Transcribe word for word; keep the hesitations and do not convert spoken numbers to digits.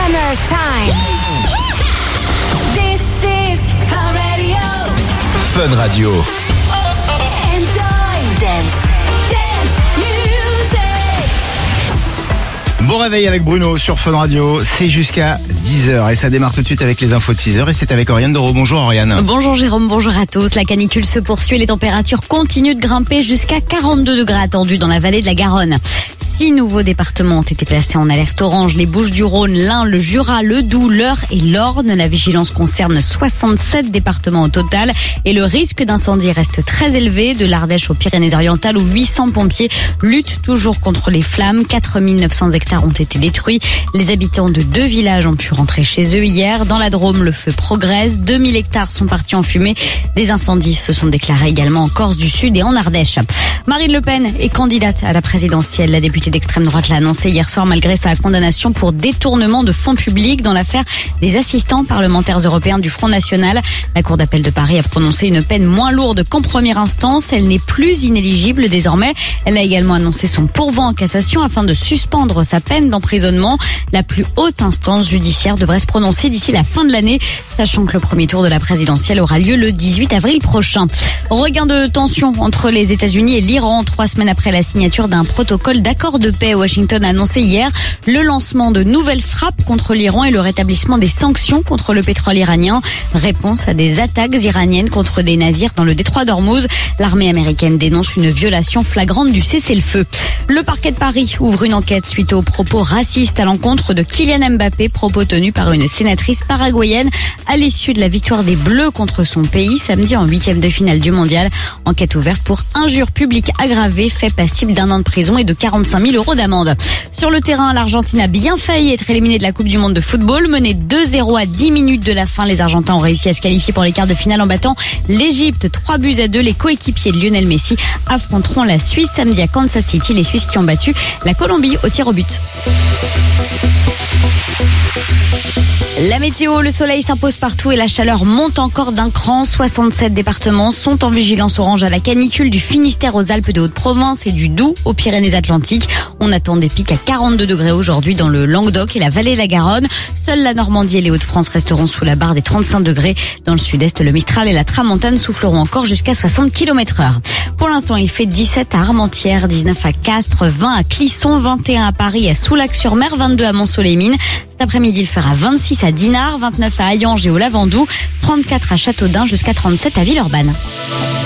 Summertime. This is Fun Radio. Fun Radio. Enjoy dance, dance music. Bon réveil avec Bruno sur Fun Radio, c'est jusqu'à dix heures et ça démarre tout de suite avec les infos de six heures et c'est avec Oriane Doro. Bonjour Oriane. Bonjour Jérôme, bonjour à tous. La canicule se poursuit et les températures continuent de grimper jusqu'à quarante-deux degrés attendus dans la vallée de la Garonne. Six nouveaux départements ont été placés en alerte orange. Les Bouches-du-Rhône, l'Ain, le Jura, le Doubs, l'Eure et l'Orne. La vigilance concerne soixante-sept départements au total et le risque d'incendie reste très élevé. De l'Ardèche aux Pyrénées-Orientales où huit cents pompiers luttent toujours contre les flammes. quatre mille neuf cents hectares ont été détruits. Les habitants de deux villages ont pu rentrer chez eux hier. Dans la Drôme, le feu progresse. deux mille hectares sont partis en fumée. Des incendies se sont déclarés également en Corse du Sud et en Ardèche. Marine Le Pen est candidate à la présidentielle. La députée d'extrême droite l'a annoncé hier soir malgré sa condamnation pour détournement de fonds publics dans l'affaire des assistants parlementaires européens du Front National. La Cour d'appel de Paris a prononcé une peine moins lourde qu'en première instance. Elle n'est plus inéligible désormais. Elle a également annoncé son pourvoi en cassation afin de suspendre sa peine d'emprisonnement. La plus haute instance judiciaire devrait se prononcer d'ici la fin de l'année, sachant que le premier tour de la présidentielle aura lieu le dix-huit avril prochain. Regain de tension entre les États-Unis et l'Iran, trois semaines après la signature d'un protocole d'accord de paix. Washington a annoncé hier le lancement de nouvelles frappes contre l'Iran et le rétablissement des sanctions contre le pétrole iranien. Réponse à des attaques iraniennes contre des navires dans le détroit d'Ormuz. L'armée américaine dénonce une violation flagrante du cessez-le-feu. Le parquet de Paris ouvre une enquête suite aux propos racistes à l'encontre de Kylian Mbappé, propos tenus par une sénatrice paraguayenne à l'issue de la victoire des Bleus contre son pays samedi en huitième de finale du mondial. Enquête ouverte pour injure publique aggravée, fait passible d'un an de prison et de quarante-cinq mille euros d'amende. Sur le terrain, l'Argentine a bien failli être éliminée de la Coupe du Monde de football. Menée deux zéro à dix minutes de la fin, les Argentins ont réussi à se qualifier pour les quarts de finale en battant l'Égypte trois buts à deux. Les coéquipiers de Lionel Messi affronteront la Suisse samedi à Kansas City. Les Suisses qui ont battu la Colombie au tir au but. La météo, le soleil s'impose partout et la chaleur monte encore d'un cran. soixante-sept départements sont en vigilance orange à la canicule, du Finistère aux Alpes de Haute-Provence et du Doubs aux Pyrénées-Atlantiques. On attend des pics à quarante-deux degrés aujourd'hui dans le Languedoc et la vallée de la Garonne. Seule la Normandie et les Hauts-de-France resteront sous la barre des trente-cinq degrés. Dans le sud-est, le Mistral et la Tramontane souffleront encore jusqu'à soixante kilomètres heure. Pour l'instant, il fait dix-sept à Armentières, dix-neuf à Castres, vingt à Clisson, vingt et un à Paris et à Soulac-sur-Mer, vingt-deux à Mont-Soleil-Mines. Cet après-midi, il fera vingt-six à Dinard, vingt-neuf à Hayange et au Lavandou, trente-quatre à Châteaudun jusqu'à trente-sept à Villeurbanne.